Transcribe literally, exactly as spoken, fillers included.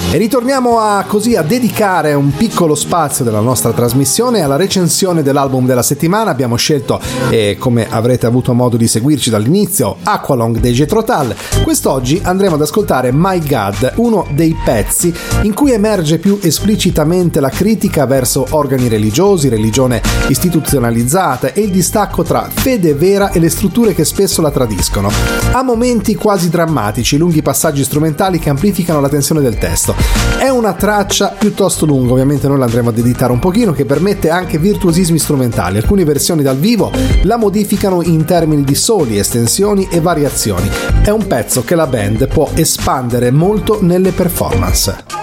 E ritorniamo a così a dedicare un piccolo spazio della nostra trasmissione alla recensione dell'album della settimana. Abbiamo scelto, e come avrete avuto modo di seguirci dall'inizio, Aqualung dei Jethro Tull. Quest'oggi andremo ad ascoltare My God, uno dei pezzi in cui emerge più esplicitamente la critica verso organi religiosi, religione istituzionalizzata e il distacco tra fede vera e le strutture che spesso la tradiscono. Ha momenti quasi drammatici, lunghi passaggi strumentali che amplificano la tensione del testo. È una traccia piuttosto lunga, ovviamente noi l'andremo ad editare un pochino, che permette anche virtuosismi strumentali. Alcune versioni dal vivo la modificano in termini di soli, estensioni e variazioni. È un pezzo che la band può espandere molto nelle performance.